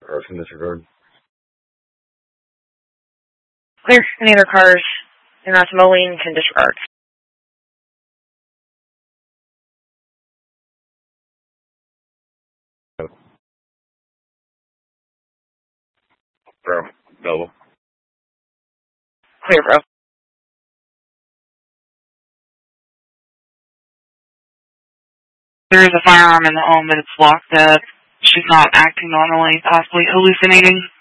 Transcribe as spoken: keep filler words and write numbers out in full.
cars can disregard. Clear. Any other cars in that mowing can disregard. Bro, double. Clear, bro. There is a firearm in the home, but it's locked up. She's not acting normally, possibly hallucinating.